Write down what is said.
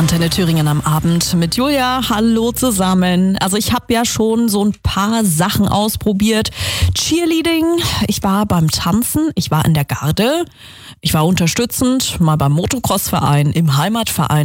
Antenne Thüringen am Abend mit Julia. Hallo zusammen. Also ich habe ja schon so ein paar Sachen ausprobiert. Cheerleading, ich war beim Tanzen, ich war in der Garde, ich war unterstützend, mal beim Motocross-Verein, im Heimatverein.